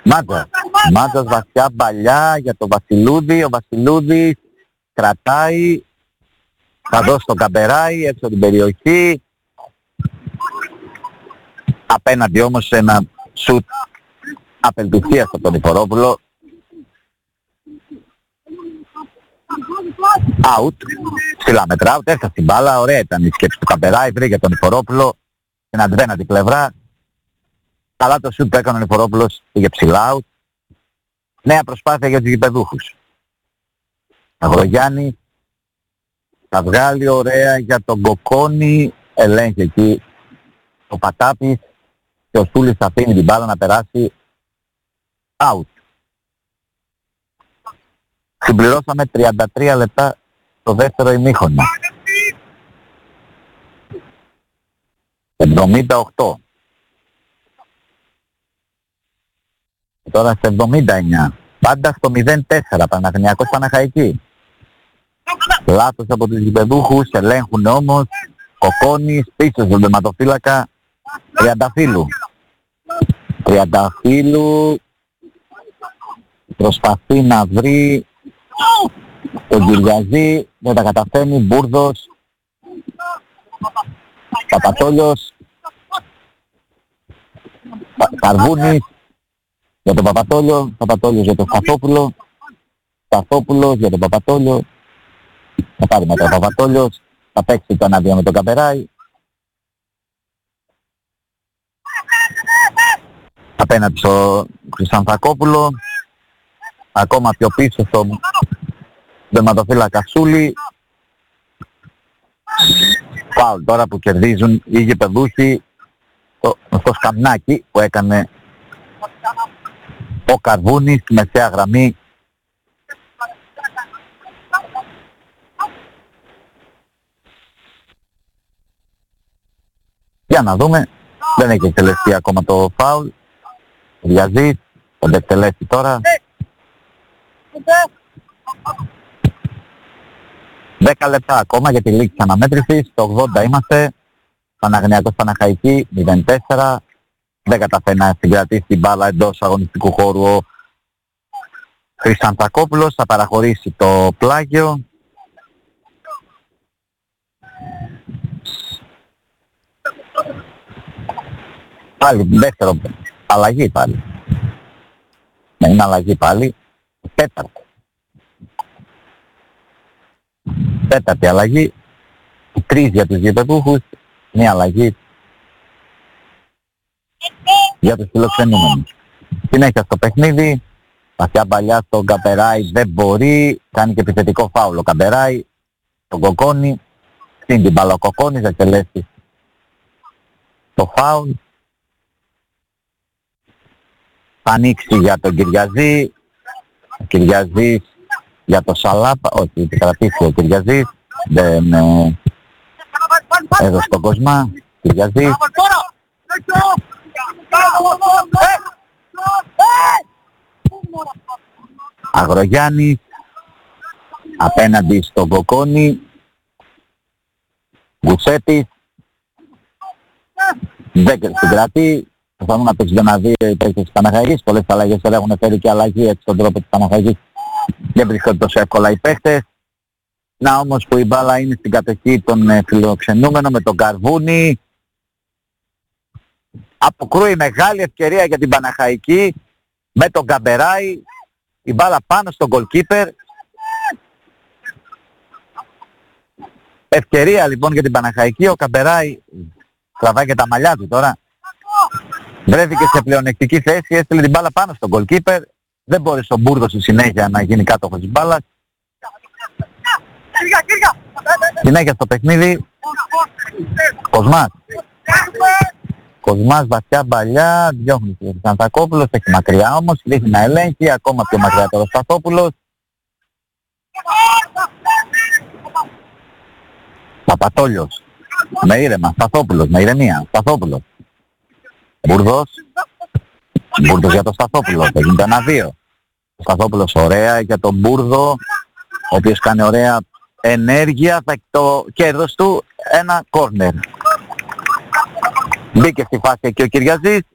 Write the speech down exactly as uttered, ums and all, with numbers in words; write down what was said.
Μάτζας. Μάτζας βαθιά παλιά για τον Βασιλούδη. Ο Βασιλούδης κρατάει. Θα δώσει τον Καμπεράι έξω την περιοχή. Απέναντι όμως σε ένα σουτ απελπισίας από τον Νιφορόπουλο. Out. Ψηλά μετρά, out. Έφτασε την μπάλα. Ωραία ήταν η σκέψη του Καμπεράι. Βρήκε τον Νιφορόπουλο στην αντβένατη πλευρά. Αλλά το σουτ που έκανε ο Νιφορόπουλος πήγε ψηλά out. Νέα προσπάθεια για τους γηπεδούχους. Αγρογιάννη θα βγάλει ωραία για τον Κοκόνη. Ελέγχει εκεί ο Πατάπης και ο Στούλης θα αφήνει την μπάλα να περάσει out. Συμπληρώσαμε τριάντα τρία λεπτά το δεύτερο ημίχρονο. εβδομήντα οκτώ. Και τώρα σε εβδομήντα εννιά. Πάντα στο μηδέν τέσσερα. Παναθηναϊκός Παναχαϊκή. Λάθος από τους γηπεδούχους. Ελέγχουν όμως. Κοκόνης πίσω στον τερματοφύλακα. Τριανταφύλου. Τριανταφύλου προσπαθεί να βρει τον Κυριαζή. Δεν τα καταφέρνει. Μπούρδος. Παπατόλιος. Καρβούνης για τον Παπατόλιο. Παπατόλιος για τον Σταθόπουλο. Σταθόπουλος για τον Παπατόλιο. Θα πάρει μετά ο Παπατόλιος. Θα παίξει το ένα-δύο με τον Καμπεράι. Απέναντι στο Χρυσανθακόπουλο. Ακόμα πιο πίσω στο τερματοφύλακα Σούλη. Φάουλ τώρα που κερδίζουν οι γηπεδούχοι. Το, στο σκαμνάκι που έκανε ο Καρβούνης στη μεσαία γραμμή. Για να δούμε. Δεν έχει εκτελεστεί ακόμα το φάουλ. Διαζής. Θα το εκτελέσει τώρα. δέκα λεπτά ακόμα για τη λήξη της αναμέτρησης. Το ογδόντα είμαστε. Παναθηναϊκός Παναχαϊκή μηδέν τέσσερα. Δεν καταφέρει να συγκρατήσει την μπάλα εντός αγωνιστικού χώρου ο Χρυσανθακόπουλος. Θα παραχωρήσει το πλάγιο. Πάλι δεύτερο αλλαγή πάλι. Ναι, είναι αλλαγή πάλι. Τέταρτη. Τέταρτη αλλαγή. Τρεις για τους γηπεδούχους. Μία αλλαγή για τους φιλοξενούμενους. Συνέχεια στο παιχνίδι. Βαθιά παλιά στον Καμπεράι δεν μπορεί. Κάνει και επιθετικό φάουλο ο Καμπεράι. Τον Κοκόνη. Στην την μπάλα ο Κοκόνης θα εκτελέσει το φάουλ. Θα ανοίξει για τον Κυριαζή. Ο Κυριαζής για το Σαλάπα. Όχι, θα κρατήσει ο Κυριαζής. Δεν ε, έδωσε τον Κοσμά. Κυριαζής. Αγρογιάννης απέναντι στον Κοκόνη. Γουσέτης. Δεν συγκρατεί. Προσπαθούν να παίξουν ένα δύο οι παίκτες της Παναχαϊκής. Πολλές αλλαγές τώρα έχουν φέρει και αλλαγή έτσι στον τρόπο της Παναχαϊκής. Δεν βρίσκονται τόσο εύκολα οι παίκτες. Να όμως που η μπάλα είναι στην κατοχή των ε, φιλοξενούμενων με τον Καρβούνη. Αποκρούει μεγάλη ευκαιρία για την Παναχαϊκή με τον Καμπεράι. Η μπάλα πάνω στον goalkeeper. Ευκαιρία λοιπόν για την Παναχαϊκή. Ο Καμπεράι τραβάει και τα μαλλιά του τώρα. Βρέθηκε σε πλεονεκτική θέση, έστειλε την μπάλα πάνω στον goalkeeper. Δεν μπόρεσε ο Μπούρδος στη συνέχεια να γίνει κάτοχος της μπάλας. Συνέχεια στο παιχνίδι. Κοσμάς. Κοσμάς βαθιά μπαλιά, διώχνει τον Ξανθακόπουλος, έχει μακριά όμως, δείχνει να ελέγχει, ακόμα πιο μακριά τώρα ο Σταθόπουλος. Παπατόλιος. Με ήρεμα, Σταθόπουλος, με ηρεμία, Σταθόπουλος. Μπούρδος. Μπούρδος για τον Σταθόπουλο, θα γίνει το ένα δύο. Ο Σταθόπουλος ωραία για τον Μπούρδο, ο οποίος κάνει ωραία ενέργεια, θα το κέρδος του ένα κόρνερ. Μπήκε στη φάση εκεί ο Κυριαζής.